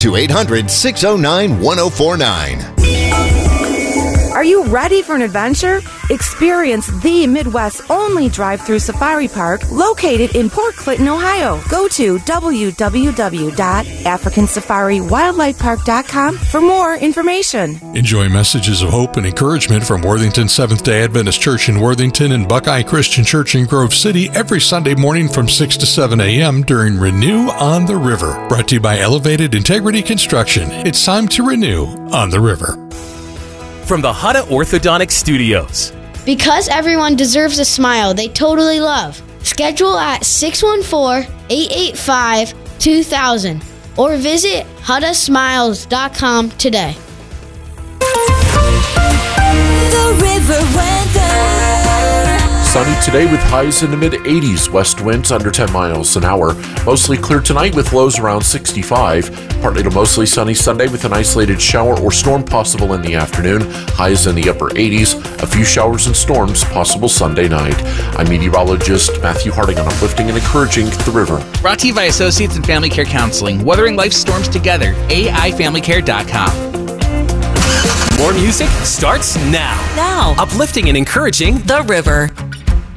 to 800-609-1049. Are you ready for an adventure? Experience the Midwest's only drive-through safari park located in Port Clinton, Ohio. Go to www.africansafariwildlifepark.com for more information. Enjoy messages of hope and encouragement from Worthington Seventh-day Adventist Church in Worthington and Buckeye Christian Church in Grove City every Sunday morning from 6 to 7 a.m. during Renew on the River. Brought to you by Elevated Integrity Construction. It's time to renew on the river. From the Hutta Orthodontic Studios. Because everyone deserves a smile they totally love. Schedule at 614-885-2000 or visit HuttaSmiles.com today. The River Weather. Sunny today with highs in the mid-80s, west winds under 10 miles an hour. Mostly clear tonight with lows around 65. Partly to mostly sunny Sunday with an isolated shower or storm possible in the afternoon. Highs in the upper 80s. A few showers and storms possible Sunday night. I'm meteorologist Matthew Harding on Uplifting and Encouraging the River. Brought to you by Associates in Family Care Counseling. Weathering life's storms together. AIFamilyCare.com. More music starts now. Now. Uplifting and encouraging The River.